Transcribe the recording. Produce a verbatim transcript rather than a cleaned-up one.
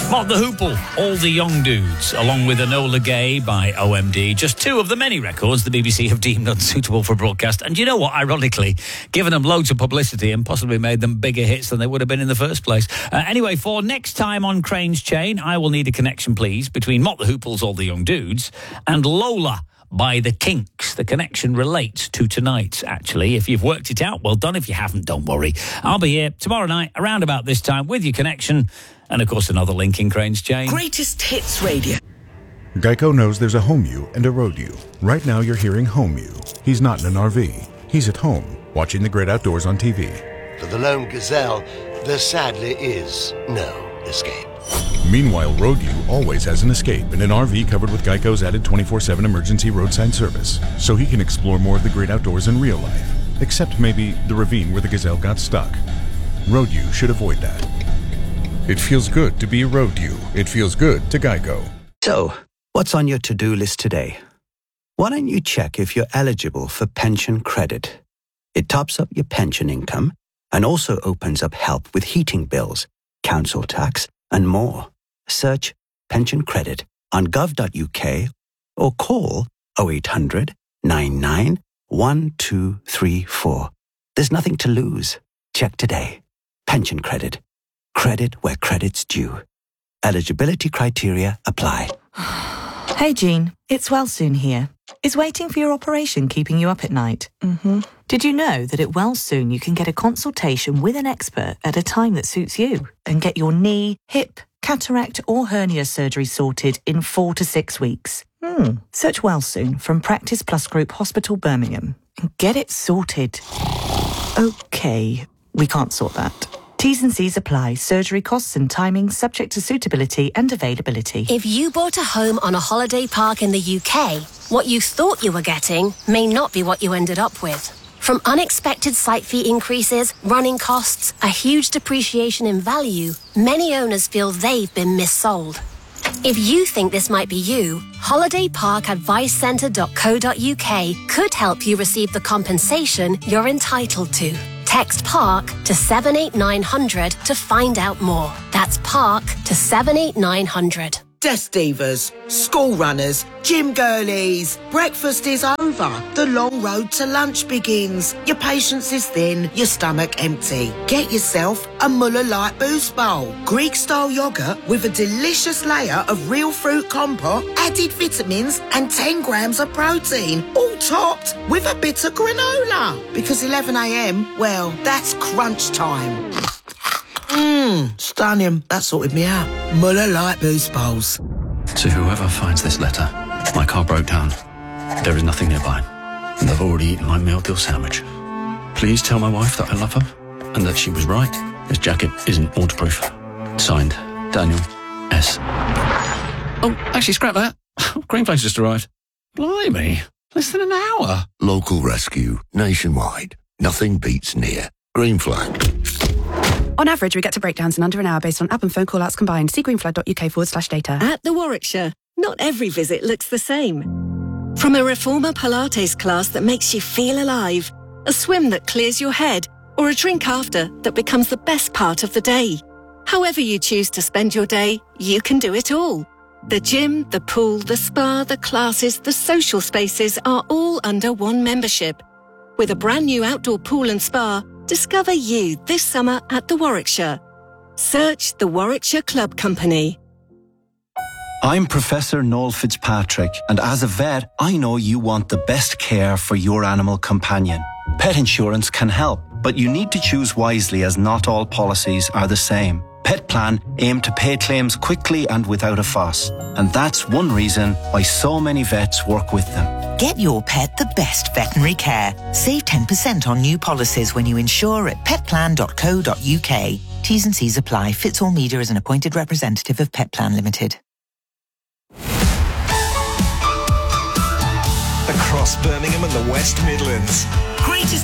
Mott the Hoople, All the Young Dudes, along with Enola Gay by O M D. Just two of the many records the B B C have deemed unsuitable for broadcast. And you know what? Ironically, given them loads of publicity and possibly made them bigger hits than they would have been in the first place. Uh, anyway, for next time on Crane's Chain, I will need a connection, please, between Mott the Hoople's All the Young Dudes and Lola by the Kinks. The connection relates to tonight, actually. If you've worked it out, well done. If you haven't, don't worry. I'll be here tomorrow night, around about this time, with your connection. And, of course, another link in Crane's Chain. Greatest Hits Radio. Geico knows there's a home you and a road you. Right now you're hearing home you. He's not in an R V. He's at home, watching the great outdoors on T V. For the lone gazelle, there sadly is no escape. Meanwhile, road you always has an escape in an R V covered with Geico's added twenty-four seven emergency roadside service, so he can explore more of the great outdoors in real life. Except maybe the ravine where the gazelle got stuck. Road you should avoid that. It feels good to be a road you. It feels good to Geico. So, what's on your to-do list today? Why don't you check if you're eligible for pension credit? It tops up your pension income and also opens up help with heating bills, council tax, and more. Search pension credit on gov dot U K or call oh eight hundred, nine nine, one two three four. There's nothing to lose. Check today. Pension credit. Credit where credit's due. Eligibility criteria apply. Hey, Jean. It's Wellsoon here. Is waiting for your operation keeping you up at night? Mm-hmm. Did you know that at Wellsoon you can get a consultation with an expert at a time that suits you and get your knee, hip, cataract or hernia surgery sorted in four to six weeks? Hmm. Search Wellsoon from Practice Plus Group Hospital, Birmingham and get it sorted. Okay, we can't sort that. T's and C's apply. Surgery costs and timing subject to suitability and availability. If you bought a home on a holiday park in the U K, what you thought you were getting may not be what you ended up with. From unexpected site fee increases, running costs, a huge depreciation in value, many owners feel they've been missold. If you think this might be you, holiday park advice centre dot co dot U K could help you receive the compensation you're entitled to. Text PARK to seven eight nine hundred to find out more. That's PARK to seven eight nine hundred. Desk divas, school runners, gym girlies. Breakfast is over. The long road to lunch begins. Your patience is thin, your stomach empty. Get yourself a Muller Light Boost Bowl. Greek-style yoghurt with a delicious layer of real fruit compote, added vitamins and ten grams of protein. All topped with a bit of granola. Because eleven a m, well, that's crunch time. Mmm, stunning. That sorted me out. Muller Light Boost Bowls. To whoever finds this letter, my car broke down. There is nothing nearby, and I've already eaten my meal deal sandwich. Please tell my wife that I love her, and that she was right. This jacket isn't waterproof. Signed, Daniel S. Oh, actually, scrap that. Greenflake's just arrived. Blimey, less than an hour. Local rescue, nationwide. Nothing beats near. Greenflag. On average, we get to breakdowns in under an hour based on app and phone call-outs combined. See greenflag dot U K forward slash data. At the Warwickshire, not every visit looks the same. From a Reformer Pilates class that makes you feel alive, a swim that clears your head, or a drink after that becomes the best part of the day. However you choose to spend your day, you can do it all. The gym, the pool, the spa, the classes, the social spaces are all under one membership. With a brand new outdoor pool and spa, discover you this summer at the Warwickshire. Search the Warwickshire Club Company. I'm Professor Noel Fitzpatrick, and as a vet, I know you want the best care for your animal companion. Pet insurance can help, but you need to choose wisely as not all policies are the same. Pet Plan aim to pay claims quickly and without a fuss, and that's one reason why so many vets work with them. Get your pet the best veterinary care. Save ten percent on new policies when you insure at pet plan dot co dot U K. T's and C's apply. Fitzall Media is an appointed representative of Pet Plan Limited. Across Birmingham and the West Midlands. Greatest